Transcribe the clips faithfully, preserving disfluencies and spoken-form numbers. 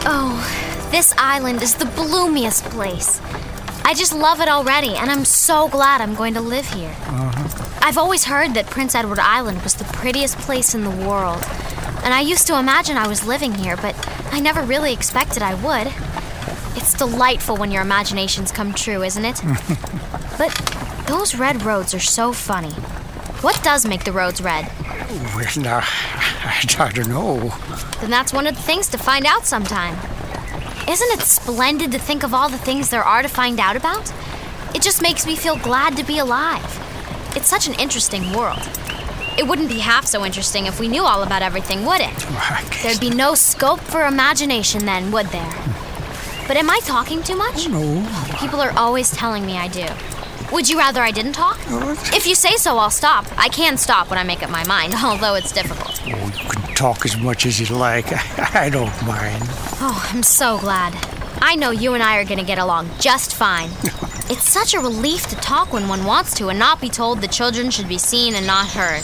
Oh, this island is the bloomiest place. I just love it already, and I'm so glad I'm going to live here. Uh-huh. I've always heard that Prince Edward Island was the prettiest place in the world, and I used to imagine I was living here, but I never really expected I would. It's delightful when your imaginations come true, isn't it? But those red roads are so funny. What does make the roads red? Well, now, I, I don't know. Then that's one of the things to find out sometime. Isn't it splendid to think of all the things there are to find out about? It just makes me feel glad to be alive. It's such an interesting world. It wouldn't be half so interesting if we knew all about everything, would it? I guess There'd be no scope for imagination then, would there? But am I talking too much? No. People are always telling me I do. Would you rather I didn't talk? What? If you say so, I'll stop. I can stop when I make up my mind, although it's difficult. Oh, you can talk as much as you like. I, I don't mind. Oh, I'm so glad. I know you and I are going to get along just fine. It's such a relief to talk when one wants to and not be told the children should be seen and not heard.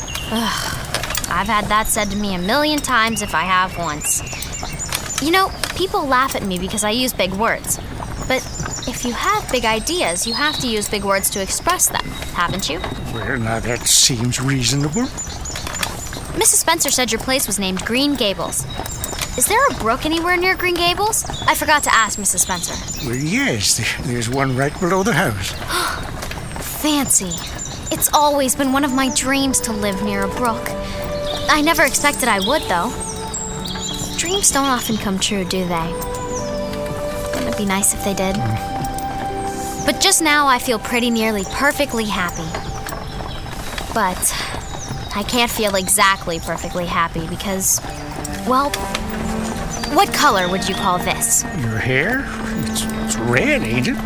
Ugh, I've had that said to me a million times if I have once. You know, people laugh at me because I use big words. But if you have big ideas, you have to use big words to express them, haven't you? Well, now that seems reasonable. Missus Spencer said your place was named Green Gables. Is there a brook anywhere near Green Gables? I forgot to ask Missus Spencer. Well, yes, there- there's one right below the house. Fancy. It's always been one of my dreams to live near a brook. I never expected I would, though. Dreams don't often come true, do they? Wouldn't it be nice if they did? But just now I feel pretty nearly perfectly happy. But I can't feel exactly perfectly happy because, well, what color would you call this? Your hair? It's, it's red, ain't it?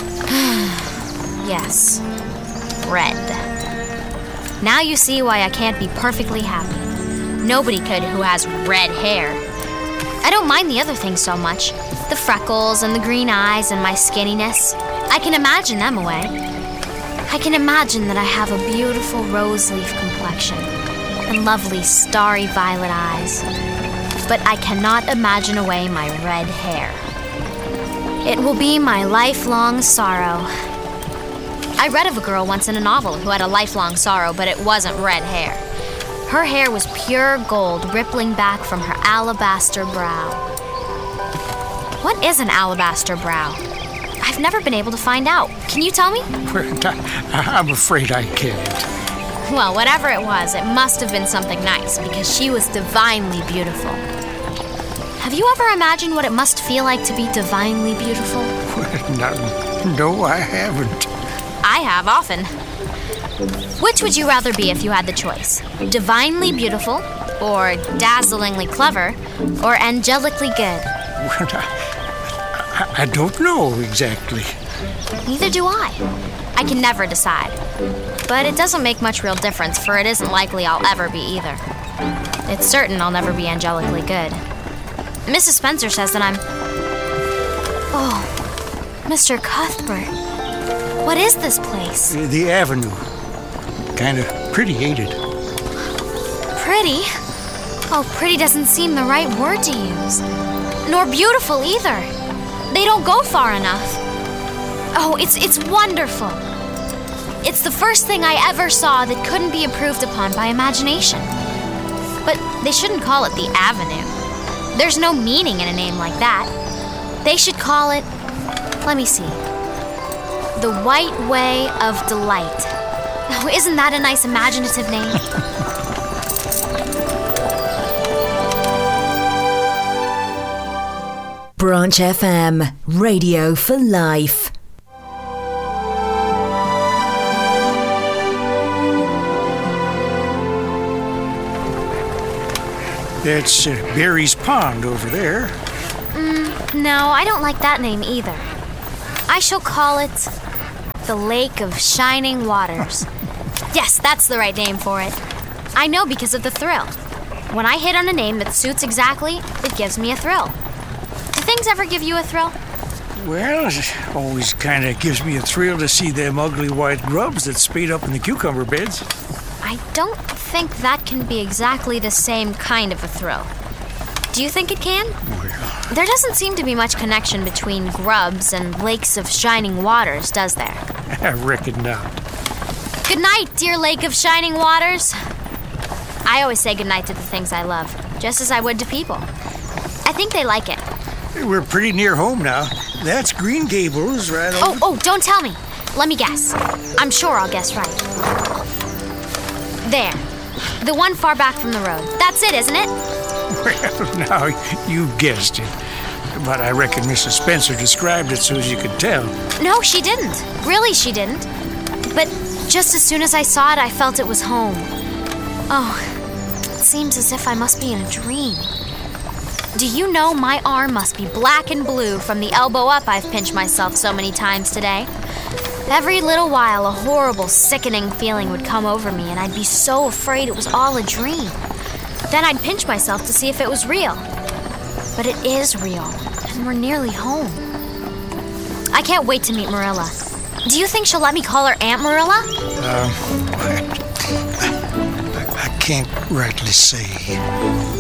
Yes, red. Now you see why I can't be perfectly happy. Nobody could who has red hair. I don't mind the other things so much. The freckles and the green eyes and my skinniness. I can imagine them away. I can imagine that I have a beautiful rose leaf complexion and lovely starry violet eyes. But I cannot imagine away my red hair. It will be my lifelong sorrow. I read of a girl once in a novel who had a lifelong sorrow, but it wasn't red hair. Her hair was pure gold rippling back from her alabaster brow. What is an alabaster brow? I've never been able to find out. Can you tell me? Well, I- I'm afraid I can't. Well, whatever it was, it must have been something nice because she was divinely beautiful. Have you ever imagined what it must feel like to be divinely beautiful? Well, no, no, I haven't. I have often. Which would you rather be if you had the choice? Divinely beautiful, or dazzlingly clever, or angelically good? Well, I, I, I don't know exactly. Neither do I. I can never decide. But it doesn't make much real difference, for it isn't likely I'll ever be either. It's certain I'll never be angelically good. Missus Spencer says that I'm... Oh, Mister Cuthbert. What is this place? The avenue. Kind of pretty, ain't it? Pretty? Oh, pretty doesn't seem the right word to use. Nor beautiful either. They don't go far enough. Oh, it's it's wonderful. It's the first thing I ever saw that couldn't be improved upon by imagination. But they shouldn't call it the Avenue. There's no meaning in a name like that. They should call it, let me see, the White Way of Delight. Oh, isn't that a nice imaginative name? Branch F M, Radio for Life. That's uh, Barry's Pond over there. Mm, no, I don't like that name either. I shall call it the Lake of Shining Waters. Yes, that's the right name for it. I know because of the thrill. When I hit on a name that suits exactly, it gives me a thrill. Do things ever give you a thrill? Well, it always kind of gives me a thrill to see them ugly white grubs that spade up in the cucumber beds. I don't think that can be exactly the same kind of a thrill. Do you think it can? Well, There doesn't seem to be much connection between grubs and lakes of shining waters, does there? I reckon not. Good night, dear Lake of Shining Waters. I always say goodnight to the things I love, just as I would to people. I think they like it. We're pretty near home now. That's Green Gables, right over... Oh, oh, don't tell me. Let me guess. I'm sure I'll guess right. There. The one far back from the road. That's it, isn't it? Well, now, you guessed it. But I reckon Missus Spencer described it so as you could tell. No, she didn't. Really, she didn't. But just as soon as I saw it, I felt it was home. Oh, it seems as if I must be in a dream. Do you know my arm must be black and blue from the elbow up I've pinched myself so many times today? Every little while, a horrible, sickening feeling would come over me, and I'd be so afraid it was all a dream. Then I'd pinch myself to see if it was real. But it is real, and we're nearly home. I can't wait to meet Marilla. Do you think she'll let me call her Aunt Marilla? Um, I, I, I can't rightly say.